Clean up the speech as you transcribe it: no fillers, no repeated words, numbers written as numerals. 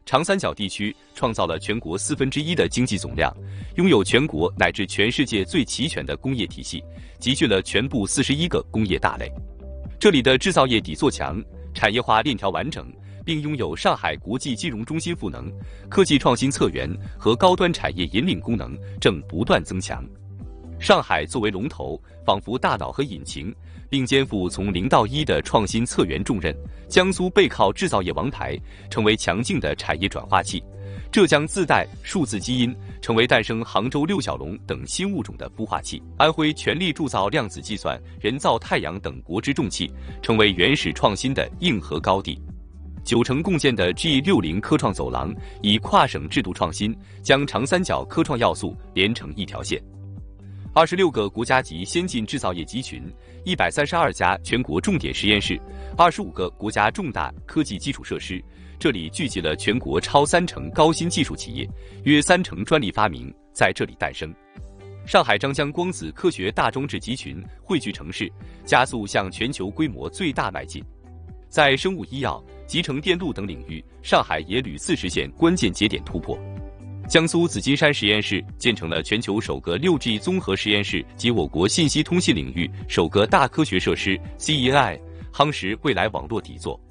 长三角地区创造了全国1/4的经济总量，拥有全国乃至全世界最齐全的工业体系，集聚了全部41个工业大类。这里的制造业底座强，产业化链条完整，并拥有上海国际金融中心赋能、科技创新策源和高端产业引领功能正不断增强。上海作为龙头，仿佛大脑和引擎，并肩负从0到1的创新策源重任。江苏背靠制造业王牌，成为强劲的产业转化器；浙江自带数字基因，成为诞生杭州6小龙等新物种的孵化器；安徽全力铸造量子计算、人造太阳等国之重器，成为原始创新的硬核高地。9成共建的 G60 科创走廊，以跨省制度创新，将长三角科创要素连成一条线。26个国家级先进制造业集群，132家全国重点实验室，25个国家重大科技基础设施，这里聚集了全国超30%高新技术企业，约30%专利发明在这里诞生。上海张江光子科学大装置集群汇聚城市，加速向全球规模最大迈进。在生物医药、集成电路等领域，上海也屡次实现关键节点突破。江苏紫金山实验室建成了全球首个 6G 综合实验室及我国信息通信领域首个大科学设施 CENI， 夯实未来网络底座。